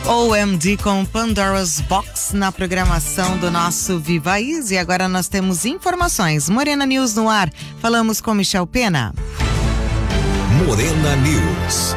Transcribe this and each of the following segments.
OMD com Pandora's Box na programação do nosso Viva Easy. E agora nós temos informações. Morena News no ar. Falamos com Michel Pena. Morena News.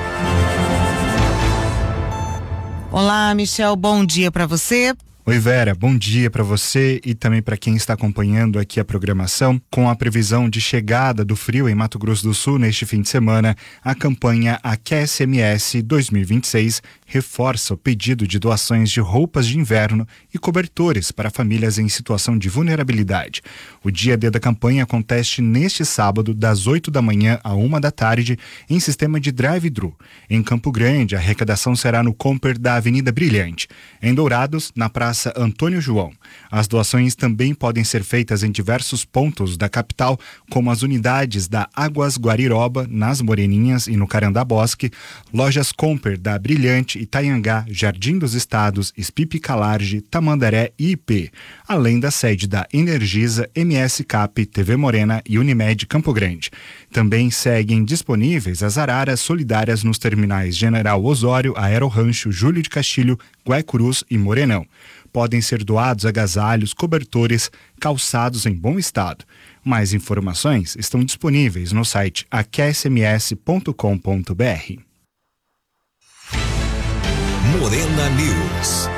Olá, Michel. Bom dia para você. Oi, Vera, bom dia para você e também para quem está acompanhando aqui a programação. Com a previsão de chegada do frio em Mato Grosso do Sul neste fim de semana, a campanha AqueceMS 2026 reforça o pedido de doações de roupas de inverno e cobertores para famílias em situação de vulnerabilidade. O dia D da campanha acontece neste sábado, das 8 da manhã à 1 da tarde, em sistema de drive-thru. Em Campo Grande, a arrecadação será no Comper da Avenida Brilhante. Em Dourados, na Praça Antônio João. As doações também podem ser feitas em diversos pontos da capital, como as unidades da Águas Guariroba, nas Moreninhas e no Carandá Bosque, lojas Comper da Brilhante, Itaiangá, Jardim dos Estados, Espipe Calarge, Tamandaré e IP, além da sede da Energisa, MS Cap, TV Morena e Unimed Campo Grande. Também seguem disponíveis as araras solidárias nos terminais General Osório, Aerorancho, Júlio de Castilho, Guaicurus e Morenão. Podem ser doados agasalhos, cobertores, calçados em bom estado. Mais informações estão disponíveis no site aquecems.com.br. Morena News.